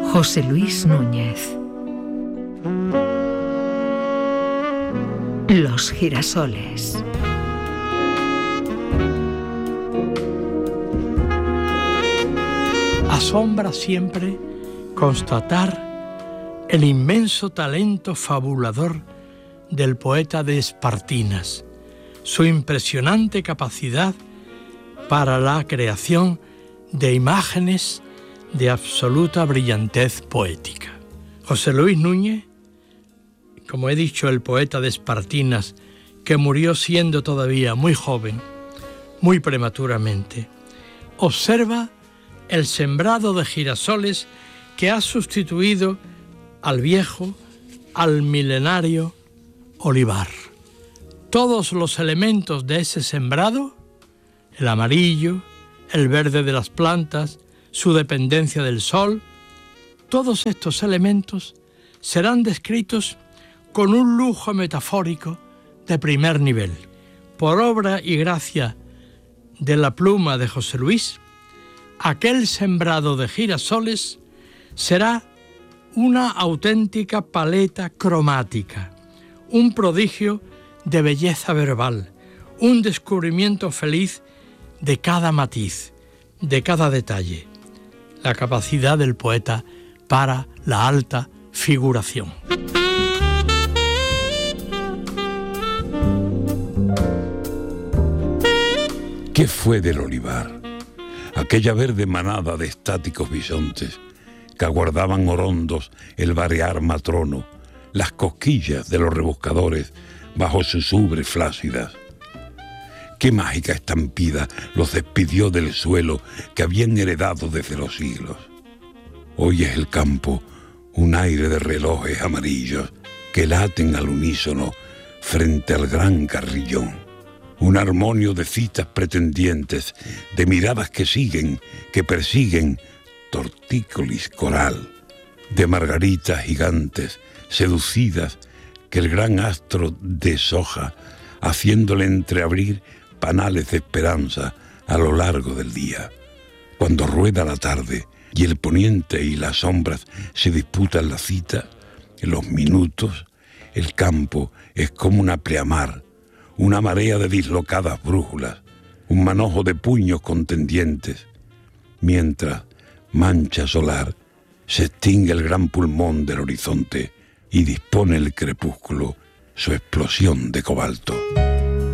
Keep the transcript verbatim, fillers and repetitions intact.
José Luis Núñez. Los girasoles. Asombra siempre constatar el inmenso talento fabulador del poeta de Espartinas, su impresionante capacidad para la creación de imágenes de absoluta brillantez poética. José Luis Núñez, como he dicho, el poeta de Espartinas, que murió siendo todavía muy joven, muy prematuramente, observa el sembrado de girasoles que ha sustituido al viejo, al milenario olivar. Todos los elementos de ese sembrado, el amarillo, el verde de las plantas, su dependencia del sol, todos estos elementos serán descritos con un lujo metafórico de primer nivel. Por obra y gracia de la pluma de José Luis, aquel sembrado de girasoles será una auténtica paleta cromática, un prodigio de belleza verbal, un descubrimiento feliz de cada matiz, de cada detalle, la capacidad del poeta para la alta figuración. ¿Qué fue del olivar? Aquella verde manada de estáticos bisontes que aguardaban orondos el varear matrono, las cosquillas de los rebuscadores bajo sus ubres flácidas. Qué mágica estampida los despidió del suelo que habían heredado desde los siglos. Hoy es el campo un aire de relojes amarillos que laten al unísono frente al gran carrillón. Un armonio de citas pretendientes, de miradas que siguen, que persiguen, tortícolis coral, de margaritas gigantes, seducidas, que el gran astro deshoja, haciéndole entreabrir panales de esperanza a lo largo del día. Cuando rueda la tarde y el poniente y las sombras se disputan la cita, en los minutos, el campo es como una pleamar, una marea de dislocadas brújulas, un manojo de puños contendientes, mientras, mancha solar, se extingue el gran pulmón del horizonte y dispone el crepúsculo su explosión de cobalto.